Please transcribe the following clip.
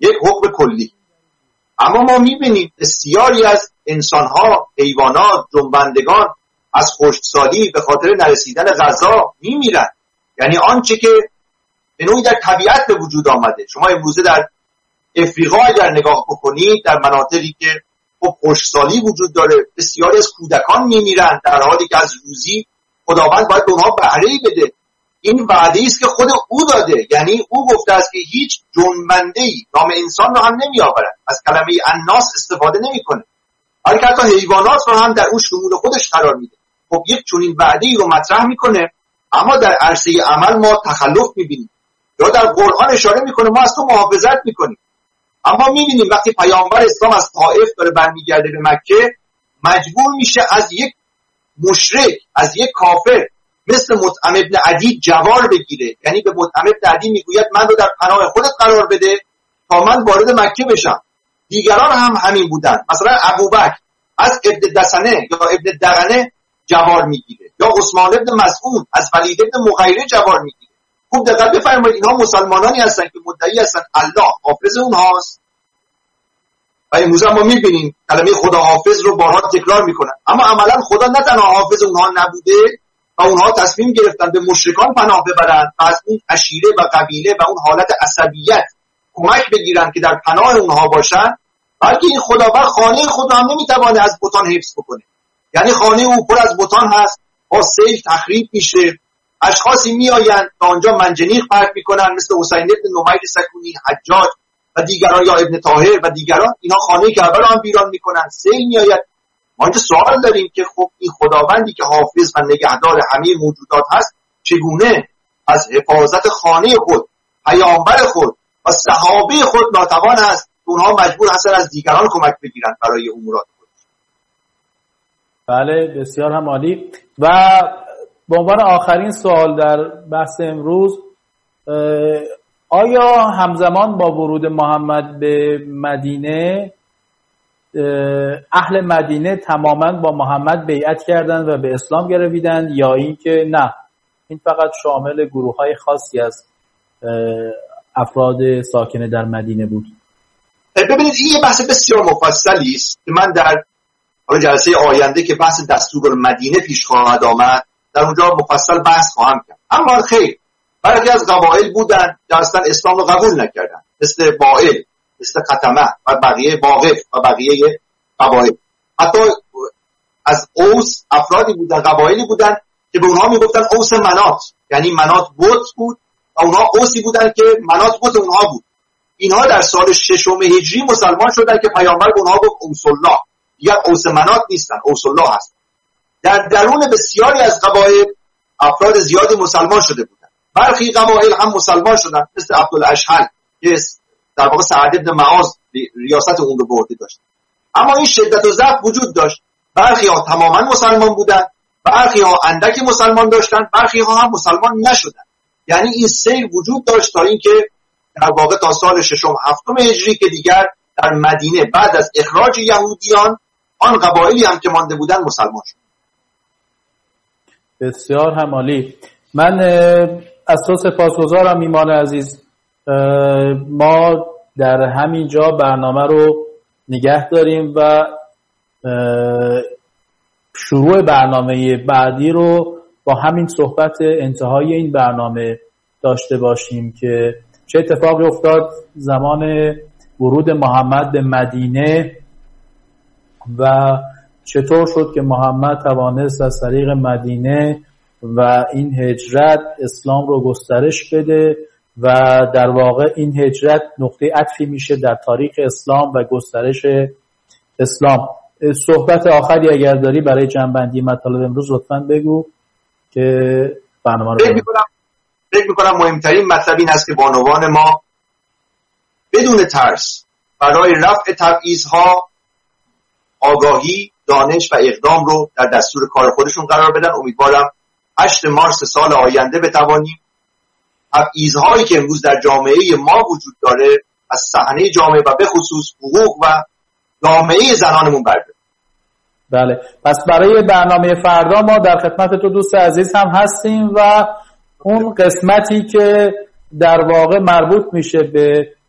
یک حکم کلی. اما ما میبینیم بسیاری از انسانها، حیوانات، جنبندگان از خشکسالی به خاطر نرسیدن غذا میمیرن. یعنی آنچه که به نوعی در طبیعت به وجود آمده. شما امروزه در افریقا اگر نگاه بکنید، در مناطقی که خشکسالی وجود داره، بسیاری از کودکان میمیرن در حالی که از روزی خداوند باید به اونها بهره‌ای بده. این وعده‌ای است که خود او داده. یعنی او گفته است که هیچ جنبنده‌ای نام انسان رو هم نمیآورد، از کلمه الناس استفاده نمیکنه، بلکه حتی حیوانات رو هم در اون شمول خودش قرار میده. خب یک چنین وعده‌ای رو مطرح میکنه، اما در عرصه عمل ما تخلف میبینیم. یا در قرآن اشاره میکنه ما از تو محافظت میکنیم، اما میبینیم وقتی پیامبر اسلام از طائف داره برمیگرده به مکه، مجبور میشه از یک مشرک، از یک کافر مثل مطعم ابن عدی جوار بگیره. یعنی به مطعم ابن عدی میگوید من رو در پناه خودت قرار بده تا من وارد مکه بشم. دیگران هم همین بودن. مثلا ابوبکر از ابن دسنه یا ابن دغنه جوار میگیره، یا عثمان ابن مسعود از ولید ابن مغیره جوار میگیره. خوب دقت بفرمایید، اینها مسلمانانی هستن که مدعی هستن الله حافظ اونهاست و امروز ما میبینیم کلمه خدا حافظ رو بارها تکرار میکنن، اما عملا خدا نه تنها حافظ اونها نبوده و اونها تصمیم گرفتن به مشرکان پناه ببرن و از اون عشیره و قبیله و اون حالت عصبیت کمک بگیرن که در پناه اونها باشن، بلکه این خداوند خانه خود رو هم نمیتوانه از بتان حفظ بکنه. یعنی خانه او پر از بتان هست، با سیل تخریب میشه، اشخاصی میآیند تا آنجا منجنیق پرت میکنن مثل حسین ابن نمیر سکونی، حجاج و دیگران، یا ابن طاهر و دیگران. اینا خانه کعبه رو هم ویران میکنن، سیل میآید. ما اینجا سوال داریم که خب این خداوندی که حافظ و نگهدار همه موجودات هست، چگونه از حفاظت خانه خود، پیامبر خود و صحابه خود ناتوان است؟ اونها مجبور هستن از دیگران کمک بگیرن برای امورات خود. بله، بسیار هم عالی. و به عنوان آخرین سوال در بحث امروز، آیا همزمان با ورود محمد به مدینه اهل مدینه تماما با محمد بیعت کردند و به اسلام گرویدند، یا اینکه نه، این فقط شامل گروه‌های خاصی از افراد ساکن در مدینه بود؟ ببینید این یه بحث بسیار مفصلی است که من در جلسه آینده که بحث دستور مدینه پیش خواهد آمد در اونجا مفصل بحث خواهم کرد. اما خیر، برخی از قبایل بودن که اصلا اسلام رو قبول نکردن، مثل بائل، مثل قتمه و بقیه، واقف و بقیه قبایل. حتی از اوس افرادی بودن، قبایلی بودن که به اونها میگفتن اوس منات، یعنی منات بت بود و اونها اوسی بودن که منات بت اونها بود. اینها در سال 6 هجری مسلمان شدن که پیامبر به اونها گفت اوس الله، دیگر اوس منات نیستن، اوس الله هستن. در درون بسیاری از قبایل افراد زیادی مسلمان شده بودن. برخی قبایل هم مسلمان شدن مثل عبدالاشهل که در واقع سعد بن معاذ ریاست اون رو به عهده داشت. اما این شدت و ضعف وجود داشت. برخی ها تماما مسلمان بودن، برخی ها اندکی مسلمان داشتن، برخی ها هم مسلمان نشدن. یعنی این سیر وجود داشت تا اینکه در واقع تا سال 6 و 7 هجری که دیگر در مدینه بعد از اخراج یهودیان آن قبایلی هم که مانده بودن مسلمان شد. بسیار هم عالی. من از تو سپاسگزارم ایمان عزیز. ما در همین جا برنامه رو نگه داریم و شروع برنامه بعدی رو با همین صحبت انتهای این برنامه داشته باشیم که چه اتفاقی افتاد زمان ورود محمد به مدینه و چطور شد که محمد توانست از طریق مدینه و این هجرت اسلام رو گسترش بده و در واقع این هجرت نقطه عطفی میشه در تاریخ اسلام و گسترش اسلام. صحبت آخری اگر داری برای جمع‌بندی مطالب امروز لطفاً بگو که برنامه رو فکر میکنم مهمترین مطلب این است که بانوان ما بدون ترس برای رفع تبعیض‌ها آگاهی، دانش و اقدام رو در دستور کار خودشون قرار بدن. امیدوارم 8 مارس سال آینده بتوانیم تبعیض‌هایی که امروز در جامعه ما وجود داره از صحنه جامعه و به خصوص حقوق و جامعه زنانمون برداریم. بله، پس برای برنامه فردا ما در خدمت تو دوست عزیز هم هستیم و اون قسمتی که در واقع مربوط میشه به